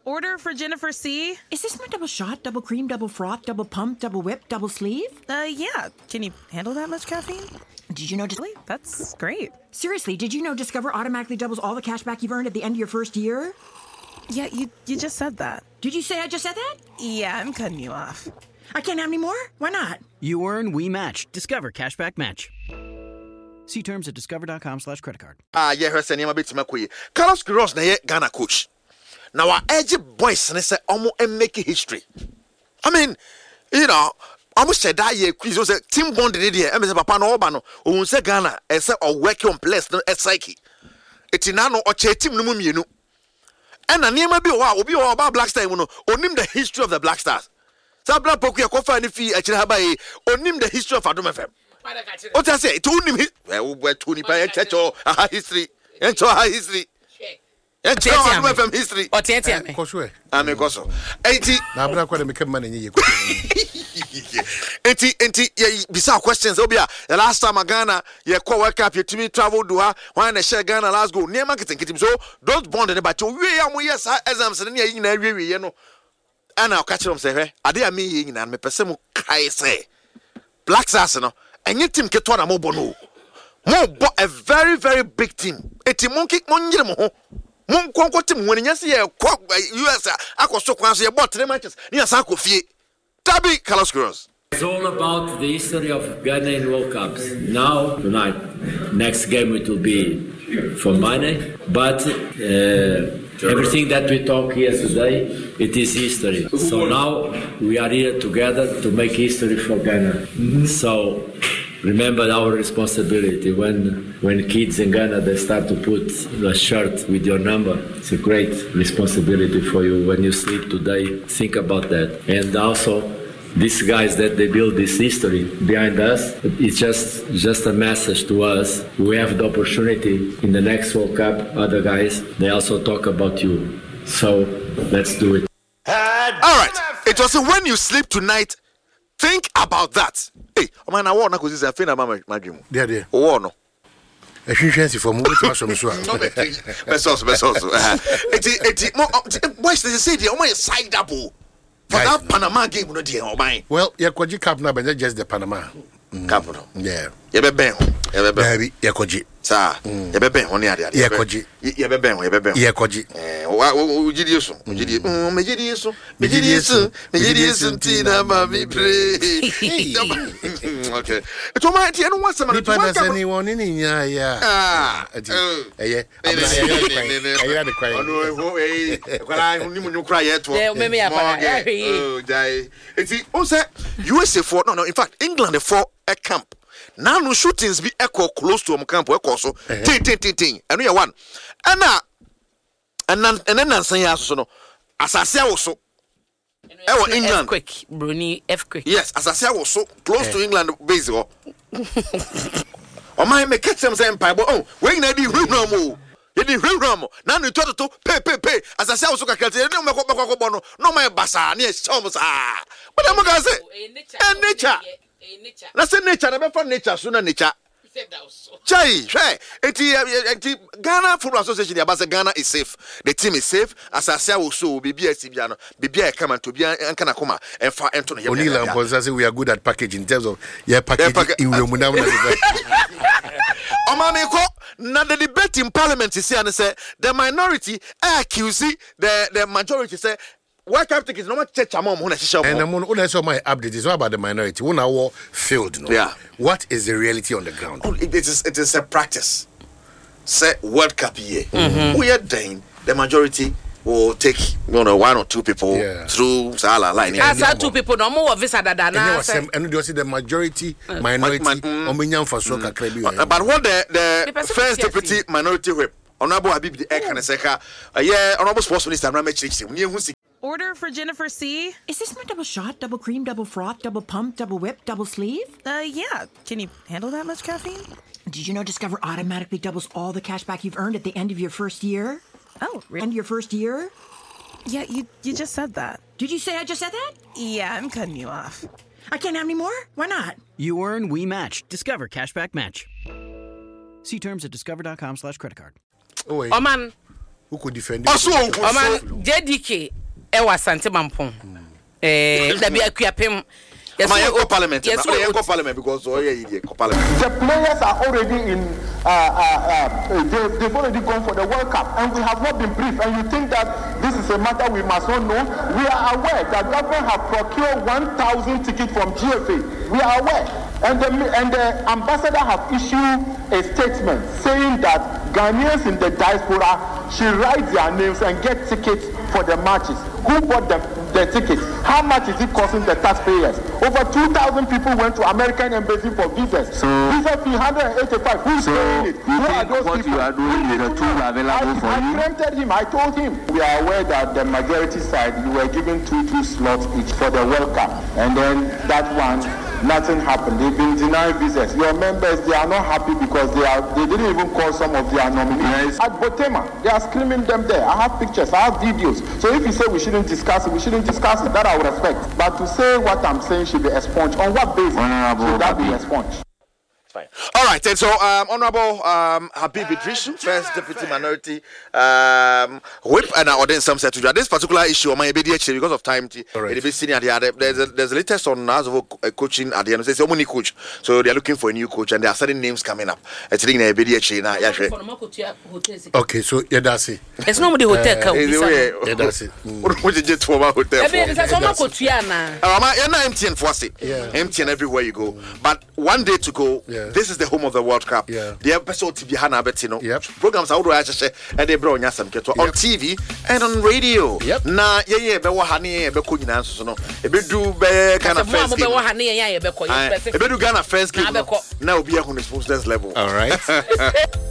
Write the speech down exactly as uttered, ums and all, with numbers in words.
Order for Jennifer C. Is this my double shot, double cream, double froth, double pump, double whip, double sleeve? Uh, yeah. Can you handle that much caffeine? Did you know... Dis- That's great. Seriously, did you know Discover automatically doubles all the cash back you've earned at the end of your first year? Yeah, you, you just said that. Did you say I just said that? Yeah, I'm cutting you off. I can't have any more? Why not? You earn, we match. Discover Cashback Match. See terms at discover.com slash credit card. Ah, yeah, her saying, bit to Carlos Queiroz, na Ghana coach. Now, our edgy boys, and say, almost making history. I mean, you know, almost said that year, Chris was a team bond in India, and Mister Papa no Obano, who say Ghana, and say, or work on place, no, at psyche. It's in ano or che team no mummy. And a name be wow, be all about Black Stars, you know, or name the history of the Black Stars. Sabla Pokia Kofa and Fee at Chinabai, or name the history of Adom F M. What I say, to him, well, we're Tony by a church or a high history, and to a high history. And Adom F M history. Or Tiatiame. Cosway. I'm a gosso. Eighty. Now, I'm not going to make money. Eighty, eighty, bizarre questions. Obia, the last time I Ghana, you call work up, you to me travel to her, when I share Ghana last go near marketing. So, don't bond in about you. We are, yes, as I'm saying, you know, you know. And I'll catch them say, hey, I dare me in and me person I say. Black Sassano, and you team Ketwana Mobono. Mo, a very, very big team. A team monkey, money. Mon conquer team when you see a quack by U S. I could so quasi about three matches near Sanko Fee. Tabby Carlos Queiroz. It's all about the history of Ghana in World Cups. Now, tonight, next game it will be for money, but uh, everything that we talk here today, it is history. So now we are here together to make history for Ghana. Mm-hmm. So remember our responsibility. When when kids in Ghana they start to put a shirt with your number, it's a great responsibility for you. When you sleep today, think about that. And also, these guys that they build this history behind us, it's just just a message to us. We have the opportunity in the next World Cup. Other guys, they also talk about you. So let's do it. All right. It was when you sleep tonight. Think about that. Hey, man, I want to go see a mama my dream. There, there. Oh no. A fancy for moving to some swag. No, that's also, that's also. It's it. What's the city? Oh my side double. For that Panama game, no dear, oh my. Well, Yakoji Cup now, but just the Panama. Capital. Yeah. Yebe ben. Yebe ben. Baby, Yakoji. Sir. Yebe ben. Oni adi adi. Yakoji. Yebe ben. Yebe ben. Yakoji. Eh. Wa wa ujidi yesu. Ujidi. Mm. Mejidi yesu. Mejidi yesu. Mejidi yesu. Tina mami pray. Okay. It's all my. Eno what's the man? Nipa na sani woni ni nya ya. Ah. Eh. Abra ya ya. Ayi na kwai. Ono ho eh. Kwala huni mu nyukra ye to. Yeah, me me apa. Oh, dai. Eti on say U S A for no no. In fact, England for a camp. Now no shootings be echo close to um camp echo so ting ting ting ting and we one and na and then and then say so no asase also e wo England quick Bruni F quick yes asase also close to England base go o my me catch them say empire oh we na di hwehwam o ye di hwehwam na no to to pe pe pe asase also kakate no me ko ko bo no no my basa na e chom sa but am ga say e nature Let's say nature, never for nature, sooner nature. Chai, chai. Eti Ghana Football Association, the Abasa Ghana is safe. The team is safe. As I say, also, Bibi Sibiano, Bibi come and to be and can come and for Anthony. O'Neill and Paul say we are good at packaging in terms of yeah, packaging. In Omameko, now the debate in Parliament is here and say the minority accuse the the majority say. Why can't take it? No much church among who is and I'm going to my update is not about the minority. One hour failed. No? Yeah. What is the reality on the ground? Oh, it is it is a practice. Say World Cup year. Mm-hmm. We are dying. The majority will take you know one or two people yeah. through Sala line. Yeah, yeah, two people no more visa that na. And you see the majority minority. Mm, but what the the first deputy minority whip Honorable Habib the Ek and Seka. Yeah, Honorable Sports Minister Rameh Chirichi. Order for Jennifer C. Is this my double shot, double cream, double froth, double pump, double whip, double sleeve? Uh, yeah. Can you handle that much caffeine? Did you know Discover automatically doubles all the cash back you've earned at the end of your first year? Oh, really? End of your first year? Yeah, you you just said that. Did you say I just said that? Yeah, I'm cutting you off. I can't have any more? Why not? You earn, we match. Discover Cashback Match. See terms at discover.com slash credit card. Oh, man. who could defend Also, Oma J D K e wa Asante Mampong. Eh da bi akuapem. Yes, my uncle parliament. Yes, my uncle parliament because oh yeah, yeah, parliament. The players are already in. Uh, uh, uh, they, they've already gone for the World Cup, and we have not been briefed. And you think that this is a matter we must not know? We are aware that government have procured one thousand tickets from G F A. We are aware, and the and the ambassador have issued a statement saying that Ghanaians in the diaspora should write their names and get tickets for the matches. Who bought the, the tickets? How much is it costing the taxpayers? Over two thousand people went to American embassy for visas. So, visa fee one hundred eighty-five. Who's so paying it? Who are those what people? You are doing with the tools available I, for I you? I preempted him. I told him. We are aware that the majority side, you were given two two slots each for the World Cup. And then that one, nothing happened. They've been denied visas. Your members, they are not happy because they are they didn't even call some of their nominees. At Botema, they are screaming them there. I have pictures, I have videos. So if you say we shouldn't discuss it, we shouldn't discuss it. That I would respect. But to say what I'm saying should be expunged, on what basis should that be expunged? Fine. All right, and so um, Honorable um, Habib Idrisu, first deputy minority um, whip, and I ordained some set to this particular issue. My B D H because of time. Right. Senior, there's a, there's a latest on Nazovo coaching at the end. It's only coach, so they are looking for a new coach, and there are certain names coming up. It's in a B D H now. Yeah, okay, so yeah, that's it. It's not the hotel. Yeah, that's it. What did you get for my hotel? It's a coach. I'm empty and fussy. Empty and everywhere you go. But one day to go. Yeah. This is the home of the World Cup. Yeah. The episode T V Hana Betino. Yep. Programs out and they brought Yasam Keto on T V and on radio. Yep. Na yeah yeah be wahani be kunyina nso no. E be do be Ghana first game. Be wahani yeah be ko. E be do Ghana first game. Na obi ehun sports level. All right.